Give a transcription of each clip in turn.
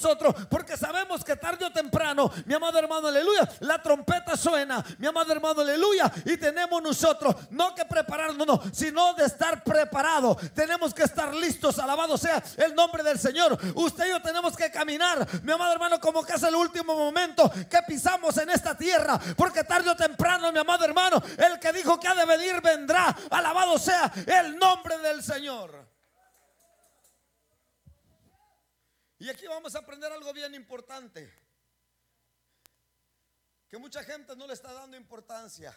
nosotros, porque sabemos que tarde o temprano, mi amado hermano, aleluya, la trompeta suena, mi amado hermano, aleluya, y tenemos nosotros no que prepararnos, no, sino de estar preparados. Tenemos que estar listos, alabado sea el nombre del Señor. Usted y yo tenemos que caminar, mi amado hermano, como que es el último momento que pisamos en esta tierra, porque tarde o temprano, mi amado hermano, el que dijo que ha de venir vendrá. Alabado sea el nombre del Señor. Y aquí vamos a aprender algo bien importante, que mucha gente no le está dando importancia.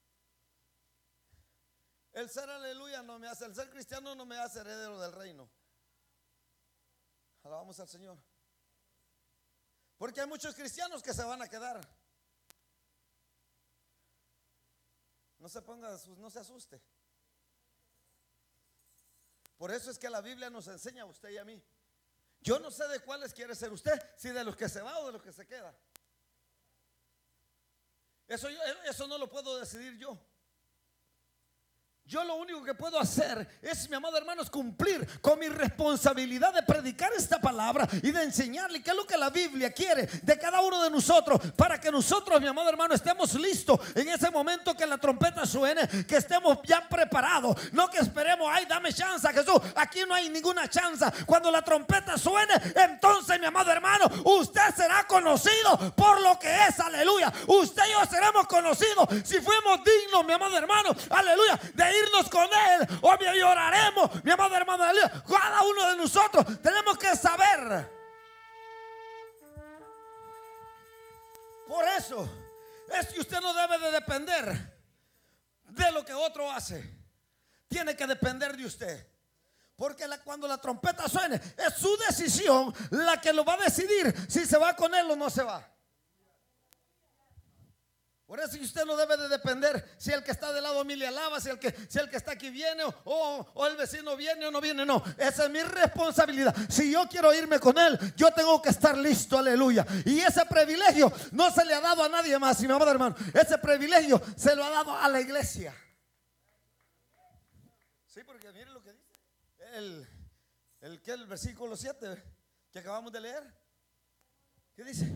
El ser aleluya no me hace, el ser cristiano no me hace heredero del reino. Alabamos al Señor. Porque hay muchos cristianos que se van a quedar. No se ponga, no se asuste. Por eso es que la Biblia nos enseña a usted y a mí. Yo no sé de cuáles quiere ser usted, si de los que se va o de los que se queda. Eso no lo puedo decidir yo. Yo lo único que puedo hacer es, mi amado hermano, es cumplir con mi responsabilidad de predicar esta palabra y de enseñarle qué es lo que la Biblia quiere de cada uno de nosotros, para que nosotros, mi amado hermano, estemos listos en ese momento que la trompeta suene, que estemos ya preparados. No que esperemos, ay, dame chance, Jesús. Aquí no hay ninguna chance. Cuando la trompeta suene, entonces, mi amado hermano, usted será conocido por lo que es, aleluya. Usted y yo seremos conocidos si fuimos dignos, mi amado hermano, aleluya, de irnos con Él, o lloraremos, mi amado hermano, aleluya. Cada uno de nosotros tenemos que saber. Por eso es que usted no debe de depender de lo que otro hace. Tiene que depender de usted. Porque cuando la trompeta suene, es su decisión la que lo va a decidir si se va con Él o no se va. Por eso usted no debe de depender si el que está del lado a mí le alaba, si el que está aquí viene o el vecino viene o no viene. No, esa es mi responsabilidad. Si yo quiero irme con Él, yo tengo que estar listo, aleluya. Y ese privilegio no se le ha dado a nadie más, mi amado hermano. Ese privilegio se lo ha dado a la iglesia. Sí, porque mire lo que dice el versículo 7 que acabamos de leer. ¿Qué dice?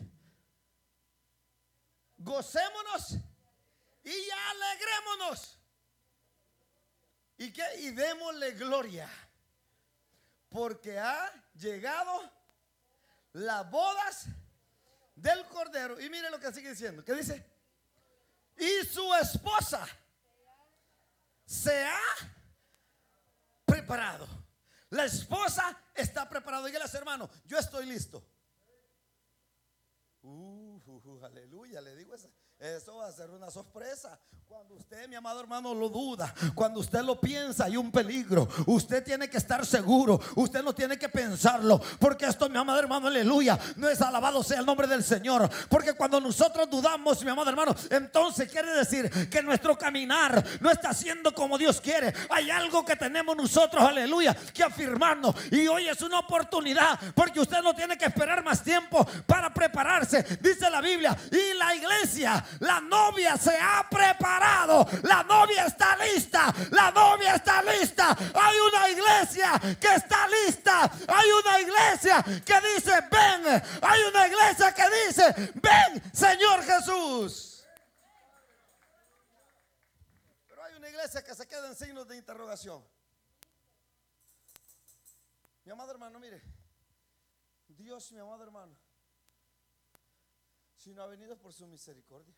Gocémonos y alegrémonos. ¿Y qué? Y démosle gloria, porque ha llegado las bodas del Cordero. Y mire lo que sigue diciendo. ¿Qué dice? Y su esposa se ha preparado. La esposa está preparada. Dígale, hermano, yo estoy listo. Aleluya, le digo eso va a ser una sorpresa. Cuando usted, mi amado hermano, lo duda, cuando usted lo piensa, hay un peligro. Usted tiene que estar seguro. Usted no tiene que pensarlo, porque esto, mi amado hermano, aleluya, no es alabado sea el nombre del Señor. Porque cuando nosotros dudamos, mi amado hermano, entonces quiere decir que nuestro caminar no está siendo como Dios quiere. Hay algo que tenemos nosotros, aleluya, que afirmarnos. Y hoy es una oportunidad, porque usted no tiene que esperar más tiempo para prepararse. Dice la Biblia, y la iglesia, la novia se ha preparado. La novia está lista. La novia está lista. Hay una iglesia que está lista. Hay una iglesia que dice ven. Hay una iglesia que dice ven, Señor Jesús. Pero hay una iglesia que se queda en signos de interrogación. Mi amado hermano, mire, Dios, mi amado hermano, si no ha venido por su misericordia,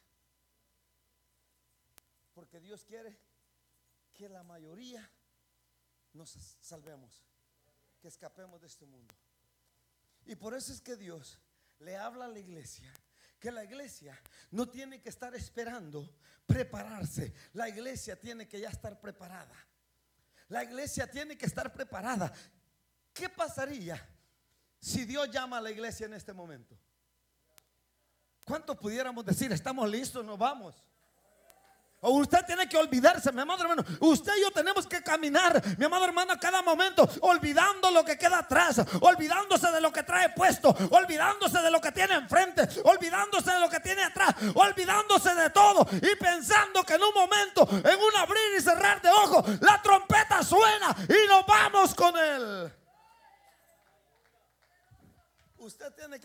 porque Dios quiere que la mayoría nos salvemos, que escapemos de este mundo. Y por eso es que Dios le habla a la iglesia, que la iglesia no tiene que estar esperando prepararse. La iglesia tiene que ya estar preparada. La iglesia tiene que estar preparada. ¿Qué pasaría si Dios llama a la iglesia en este momento? ¿Cuántos pudiéramos decir estamos listos, nos vamos? O usted tiene que olvidarse, mi amado hermano. Usted y yo tenemos que caminar, mi amado hermano, a cada momento, olvidando lo que queda atrás, olvidándose de lo que trae puesto, olvidándose de lo que tiene enfrente, olvidándose de lo que tiene atrás, olvidándose de todo y pensando que en un momento, en un abrir y cerrar de ojos, la trompeta suena y nos vamos con Él. Usted tiene que